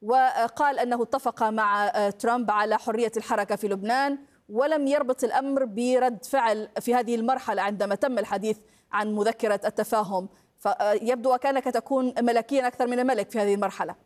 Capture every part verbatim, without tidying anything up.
وقال أنه اتفق مع ترامب على حرية الحركة في لبنان، ولم يربط الأمر برد فعل في هذه المرحلة عندما تم الحديث عن مذكرة التفاهم. فيبدو وكأنك تكون ملكيا أكثر من الملك في هذه المرحلة.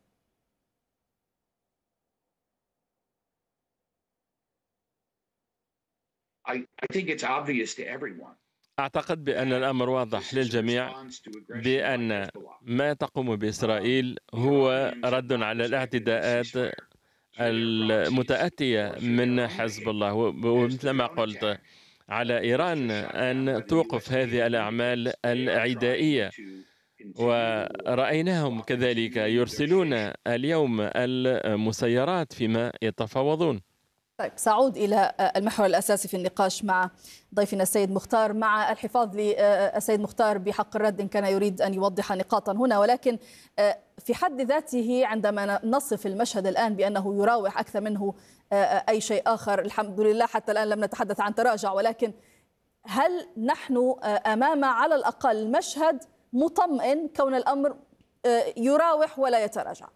أعتقد بأن الأمر واضح للجميع بأن ما تقوم بإسرائيل هو رد على الاعتداءات المتأتية من حزب الله، ومثل ما قلت على إيران أن توقف هذه الأعمال العدائية، ورأيناهم كذلك يرسلون اليوم المسيرات فيما يتفاوضون. طيب، سأعود إلى المحور الأساسي في النقاش مع ضيفنا السيد مختار، مع الحفاظ للسيد مختار بحق الرد إن كان يريد أن يوضح نقاطا هنا، ولكن في حد ذاته عندما نصف المشهد الآن بأنه يراوح أكثر منه أي شيء آخر، الحمد لله حتى الآن لم نتحدث عن تراجع، ولكن هل نحن أمام على الأقل مشهد مطمئن كون الأمر يراوح ولا يتراجع؟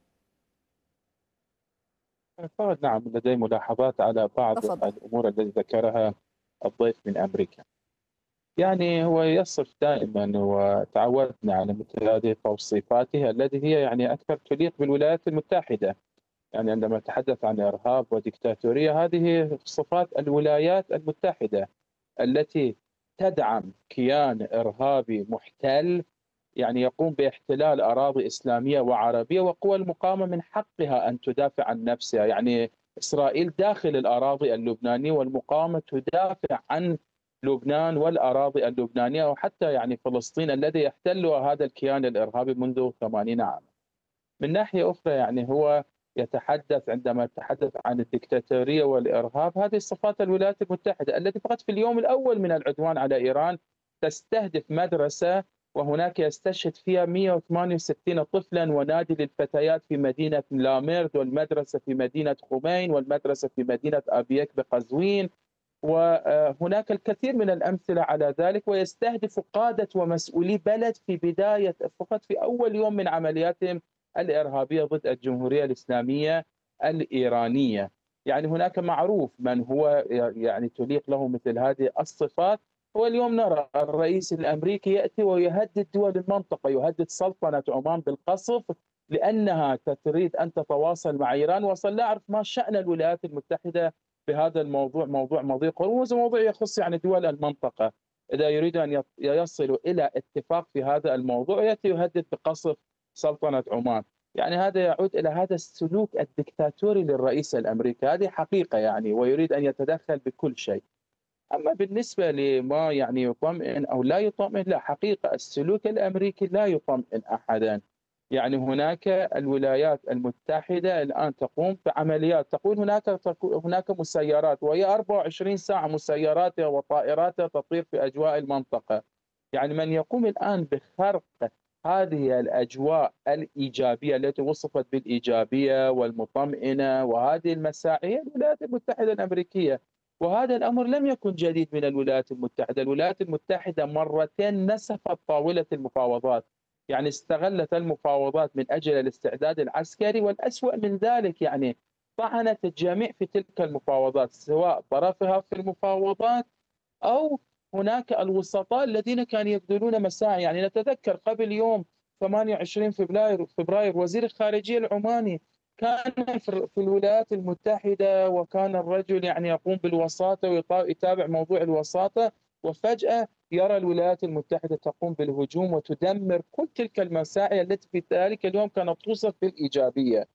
أعتقد نعم لدي ملاحظات على بعض تفضل. الأمور التي ذكرها الضيف من أمريكا. يعني هو يصف دائما وتعودنا على مثل هذه توصيفاته التي هي يعني أكثر تليق بالولايات المتحدة. يعني عندما نتحدث عن إرهاب وديكتاتورية، هذه صفات الولايات المتحدة التي تدعم كيان إرهابي محتل يعني يقوم باحتلال أراضي إسلامية وعربية، وقوى المقاومة من حقها أن تدافع عن نفسها. يعني إسرائيل داخل الأراضي اللبنانية، والمقاومة تدافع عن لبنان والأراضي اللبنانية، وحتى يعني فلسطين الذي يحتلها هذا الكيان الإرهابي منذ ثمانين عاما. من ناحية أخرى يعني هو يتحدث عندما يتحدث عن الدكتاتورية والإرهاب، هذه صفات الولايات المتحدة التي فقط في اليوم الأول من العدوان على إيران تستهدف مدرسة وهناك يستشهد فيها مئة وثمانية وستين طفلا، ونادي للفتيات في مدينة لاميرد، والمدرسة في مدينة خمين، والمدرسة في مدينة أبيك بقزوين، وهناك الكثير من الأمثلة على ذلك. ويستهدف قادة ومسؤولي بلد في بداية فقط في أول يوم من عملياتهم الإرهابية ضد الجمهورية الإسلامية الإيرانية. يعني هناك معروف من هو يعني تليق له مثل هذه الصفات. واليوم نرى الرئيس الأمريكي يأتي ويهدد دول المنطقة، يهدد سلطنة عمان بالقصف لأنها تريد أن تتواصل مع إيران. وصل لا أعرف ما شأن الولايات المتحدة بهذا الموضوع، موضوع مضيق، وهو موضوع يخص يعني دول المنطقة. إذا يريد أن يصلوا إلى اتفاق في هذا الموضوع يأتي يهدد بقصف سلطنة عمان. يعني هذا يعود إلى هذا السلوك الدكتاتوري للرئيس الأمريكي، هذه حقيقة يعني، ويريد أن يتدخل بكل شيء. أما بالنسبة لما يعني يطمئن أو لا يطمئن، لا، حقيقة السلوك الأمريكي لا يطمئن أحدا. يعني هناك الولايات المتحدة الآن تقوم بعمليات، تقول هناك هناك مسيرات، وهي أربعة وعشرين ساعة مسيراتها وطائراتها تطير في أجواء المنطقة. يعني من يقوم الآن بخرق هذه الأجواء الإيجابية التي وصفت بالإيجابية والمطمئنة وهذه المساعي الولايات المتحدة الأمريكية. وهذا الأمر لم يكن جديد من الولايات المتحدة. الولايات المتحدة مرتين نسفت طاولة المفاوضات، يعني استغلت المفاوضات من أجل الاستعداد العسكري، والأسوأ من ذلك يعني طعنت الجميع في تلك المفاوضات، سواء طرفها في المفاوضات أو هناك الوسطاء الذين كانوا يبذلون مساعي. يعني نتذكر قبل يوم ثمانية وعشرين فبراير فبراير وزير الخارجية العماني كان في الولايات المتحدة، وكان الرجل يعني يقوم بالوساطة ويتابع موضوع الوساطة، وفجأة يرى الولايات المتحدة تقوم بالهجوم وتدمر كل تلك المساعي التي في ذلك اليوم كانت توصف بالإيجابية.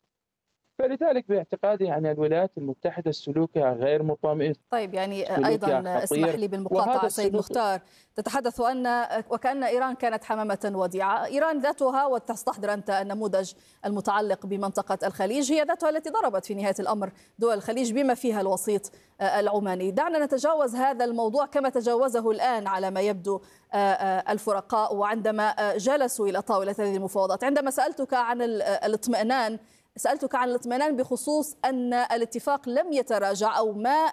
فلذلك باعتقادي يعني الولايات المتحدة سلوكها غير مطمئن. طيب، يعني أيضا اسمح لي بالمقاطعة سيد مختار، تتحدث أن وكأن إيران كانت حمامة وديعة. إيران ذاتها، وتستحضر أنت النموذج المتعلق بمنطقة الخليج، هي ذاتها التي ضربت في نهاية الأمر دول الخليج بما فيها الوسيط العماني. دعنا نتجاوز هذا الموضوع كما تجاوزه الآن على ما يبدو الفرقاء وعندما جلسوا إلى طاولة هذه المفاوضات. عندما سألتك عن الاطمئنان سألتك عن الاطمئنان بخصوص أن الاتفاق لم يتراجع، أو ما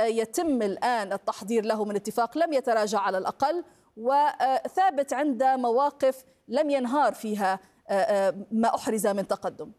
يتم الآن التحضير له من اتفاق لم يتراجع على الأقل، وثابت عند مواقف لم ينهار فيها ما أحرز من تقدم.